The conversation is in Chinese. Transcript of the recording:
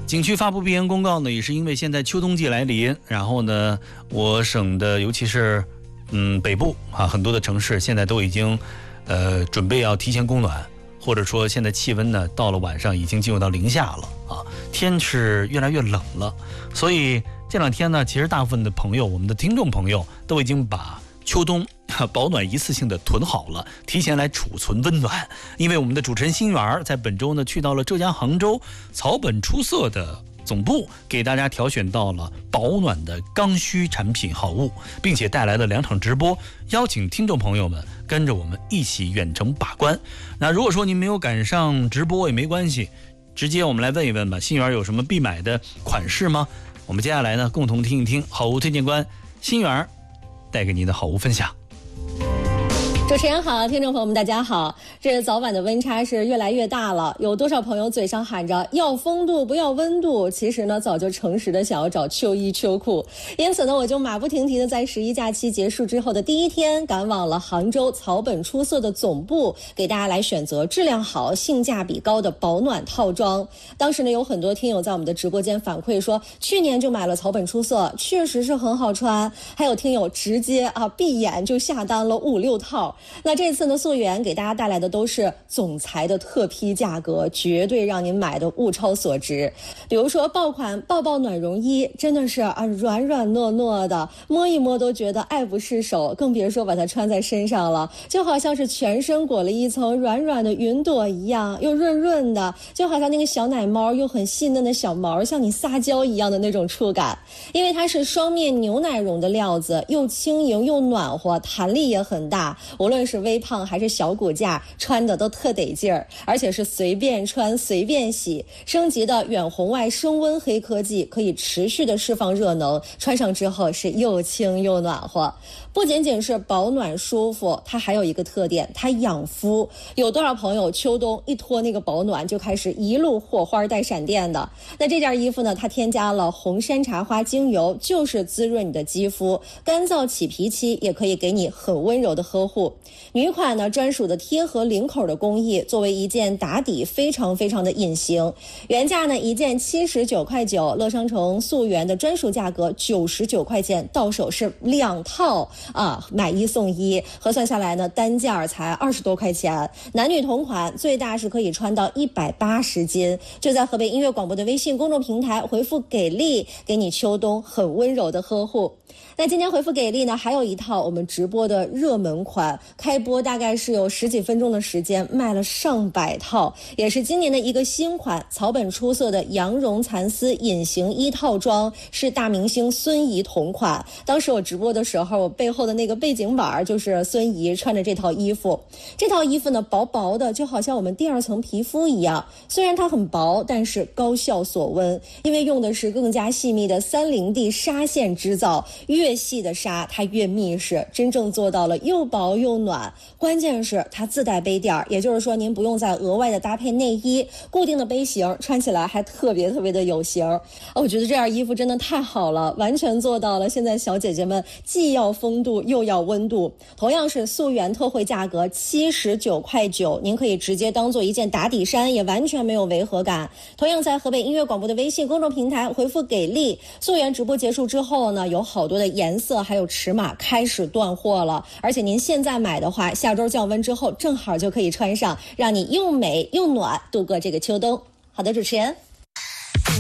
景区发布闭园公告呢，也是因为现在秋冬季来临，然后呢，我省的尤其是北部很多的城市现在都已经准备要提前供暖，或者说现在气温呢到了晚上已经进入到零下了天是越来越冷了，所以这两天呢，其实大部分的朋友，我们的听众朋友都已经把秋冬保暖一次性的囤好了，提前来储存温暖。因为我们的主持人新源在本周呢去到了浙江杭州草本出色的总部，给大家挑选到了保暖的刚需产品好物，并且带来了2场直播，邀请听众朋友们跟着我们一起远程把关。那如果说您没有赶上直播也没关系，直接我们来问一问吧，新源有什么必买的款式吗？我们接下来呢共同听一听好物推荐官新源带给您的好物分享。 主持人好，听众朋友们大家好。这早晚的温差是越来越大了，有多少朋友嘴上喊着要风度不要温度，其实呢早就诚实的想要找秋衣秋裤。因此呢，我就马不停蹄的在11假期结束之后的第一天，赶往了杭州草本出色的总部，给大家来选择质量好、性价比高的保暖套装。当时呢，有很多听友在我们的直播间反馈说，去年就买了草本出色，确实是很好穿。还有听友直接闭眼就下单了5、6套。那这次呢，溯源给大家带来的都是总裁的特批价格，绝对让您买的物超所值。比如说爆款抱抱暖绒衣，真的是软软糯糯的，摸一摸都觉得爱不释手，更别说把它穿在身上了，就好像是全身裹了一层软软的云朵一样，又润润的，就好像那个小奶猫又很细嫩的小毛向你撒娇一样的那种触感。因为它是双面牛奶绒的料子，又轻盈又暖和，弹力也很大，无论是微胖还是小骨架，穿的都特得劲儿，而且是随便穿随便洗。升级的远红外升温黑科技可以持续的释放热能，穿上之后是又轻又暖和。不仅仅是保暖舒服，它还有一个特点，它养肤。有多少朋友秋冬一脱那个保暖就开始一路火花带闪电的？那这件衣服呢，它添加了红山茶花精油，就是滋润你的肌肤，干燥起皮期也可以给你很温柔的呵护。女款呢专属的贴合领口的工艺，作为一件打底非常非常的隐形。原价呢一件79.9块，乐商城溯源的专属价格99块钱，到手是2套买1送1，核算下来呢单价才20多块钱。男女同款，最大是可以穿到180斤。就在河北音乐广播的微信公众平台回复给力，给你秋冬很温柔的呵护。那今天回复给力呢，还有一套我们直播的热门款，开播大概是有10几分钟的时间，卖了上百套，也是今年的一个新款，草本出色的羊绒蚕丝隐形衣套装，是大明星孙怡同款。当时我直播的时候，我背后的那个背景板就是孙怡穿着这套衣服。这套衣服呢，薄薄的，就好像我们第2层皮肤一样，虽然它很薄，但是高效锁温，因为用的是更加细密的30D 纱线织造，越细的纱它越密实，真正做到了又薄又暖。关键是它自带杯垫，也就是说您不用再额外的搭配内衣，固定的杯型，穿起来还特别特别的有型。我觉得这件衣服真的太好了，完全做到了现在小姐姐们既要风度又要温度。同样是溯源特惠价格79.9块，您可以直接当做一件打底衫，也完全没有违和感。同样在河北音乐广播的微信公众平台回复给力，溯源直播结束之后呢，有好多的颜色还有尺码开始断货了，而且您现在买的话，下周降温之后正好就可以穿上，让你又美又暖度过这个秋冬。好的，主持人。